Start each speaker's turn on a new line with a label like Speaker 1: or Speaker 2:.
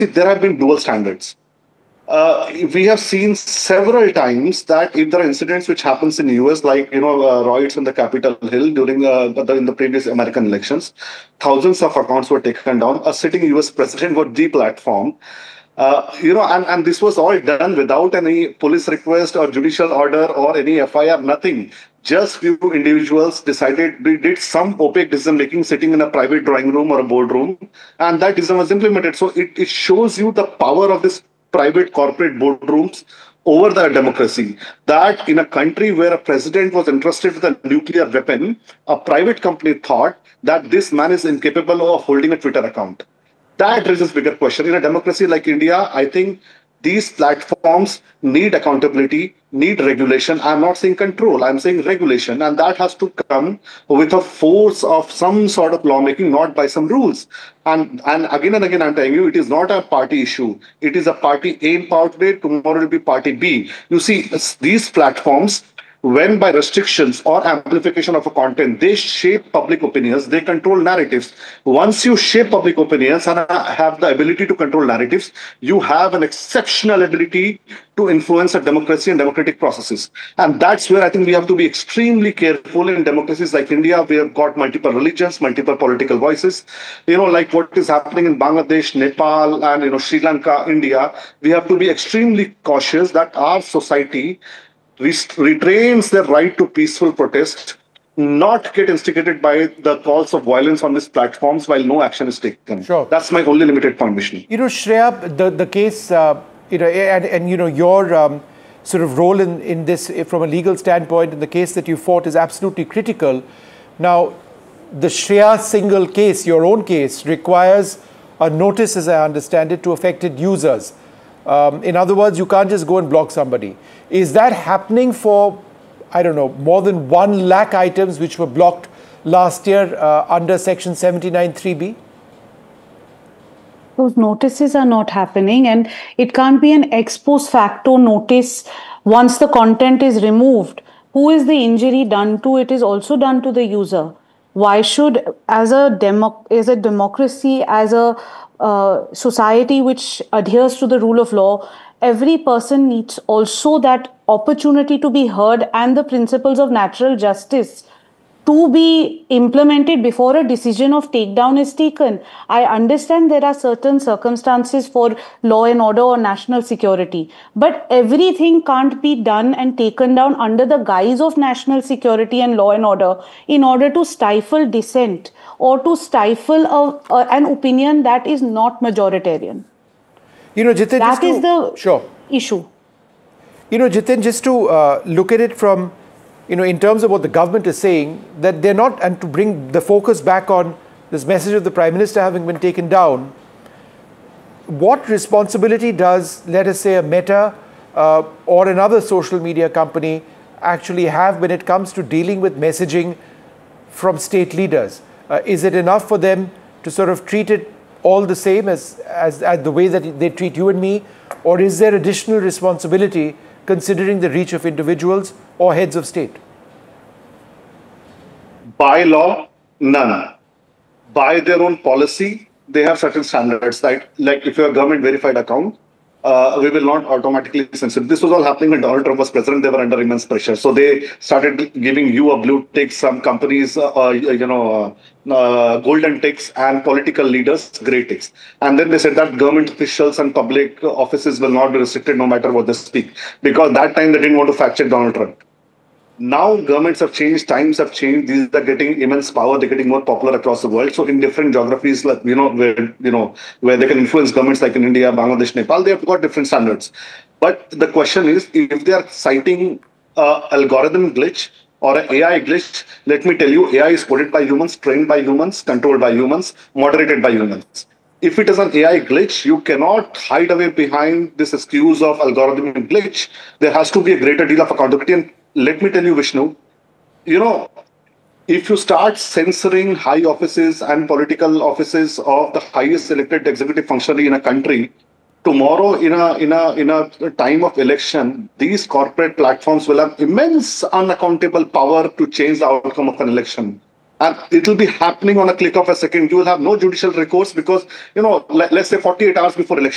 Speaker 1: there have been dual standards. We have seen several times that if there are incidents which happens in US, like riots on the Capitol Hill during in the previous American elections, thousands of accounts were taken down. A sitting US president was deplatformed. And this was all done without any police request or judicial order or any FIR, nothing. Just few individuals decided, we did some opaque decision making sitting in a private drawing room or a boardroom, and that decision was implemented. So it shows you the power of this private corporate boardrooms over the democracy. That in a country where a president was entrusted with a nuclear weapon, a private company thought that this man is incapable of holding a Twitter account. That raises bigger question. In a democracy like India, I think these platforms need accountability, need regulation. I'm not saying control, I'm saying regulation. And that has to come with a force of some sort of lawmaking, not by some rules. And again, I'm telling you, it is not a party issue. It is a party A in power today, tomorrow it will be party B. You see, these platforms, when by restrictions or amplification of a content, they shape public opinions, they control narratives. Once you shape public opinions and have the ability to control narratives, you have an exceptional ability to influence a democracy and democratic processes. And that's where I think we have to be extremely careful in democracies like India. We have got multiple religions, multiple political voices. Like what is happening in Bangladesh, Nepal, and Sri Lanka, India. We have to be extremely cautious that our society retains their right to peaceful protest, not get instigated by the calls of violence on these platforms while no action is taken.
Speaker 2: Sure.
Speaker 1: That's my only limited point, Vishnu.
Speaker 2: Shreya, the case, your sort of role in this from a legal standpoint in the case that you fought is absolutely critical. Now, the Shreya single case, your own case, requires a notice, as I understand it, to affected users. In other words, you can't just go and block somebody. Is that happening for, I don't know, more than 1 lakh items which were blocked last year under Section 79(3)(b)?
Speaker 3: Those notices are not happening, and it can't be an ex post facto notice once the content is removed. Who is the injury done to? It is also done to the user. Why should, as a democracy, as a society which adheres to the rule of law, every person needs also that opportunity to be heard and the principles of natural justice to be implemented before a decision of takedown is taken. I understand there are certain circumstances for law and order or national security, but everything can't be done and taken down under the guise of national security and law and order in order to stifle dissent or to stifle an opinion that is not majoritarian.
Speaker 2: Jitin,
Speaker 3: that is the
Speaker 2: sure.
Speaker 3: issue.
Speaker 2: Jitin, just to look at it from, in terms of what the government is saying, that they're not, and to bring the focus back on this message of the Prime Minister having been taken down, what responsibility does, let us say, a Meta or another social media company actually have when it comes to dealing with messaging from state leaders? Is it enough for them to sort of treat it all the same as the way that they treat you and me? Or is there additional responsibility considering the reach of individuals or heads of state?
Speaker 1: By law, none. By their own policy, they have certain standards. Like if you're a government verified account, we will not automatically censor. This was all happening when Donald Trump was president. They were under immense pressure. So they started giving you a blue tick, some companies, golden ticks, and political leaders, gray ticks. And then they said that government officials and public offices will not be restricted no matter what they speak. Because that time they didn't want to fact check Donald Trump. Now governments have changed, times have changed. These are getting immense power. They're getting more popular across the world. So in different geographies, like where they can influence governments, like in India, Bangladesh, Nepal, they have got different standards. But the question is, if they are citing algorithm glitch or an AI glitch, let me tell you, AI is coded by humans, trained by humans, controlled by humans, moderated by humans. If it is an AI glitch, you cannot hide away behind this excuse of algorithmic glitch. There has to be a greater deal of accountability. And let me tell you, Vishnu, if you start censoring high offices and political offices of the highest elected executive functionary in a country, tomorrow in a time of election, these corporate platforms will have immense unaccountable power to change the outcome of an election. And it will be happening on a click of a second. You will have no judicial recourse because, let's say 48 hours before election,